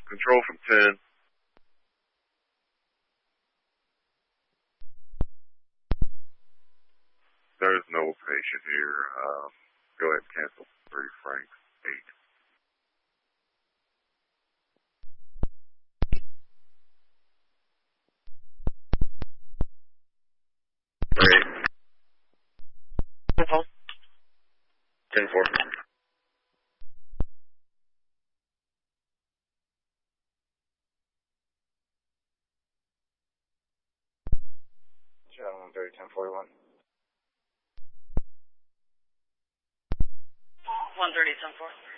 Control from 10. There's no patient here. Go ahead and cancel 30 francs, 8. Great. 10-4. Shadow 130, 1041. 130, 10-4.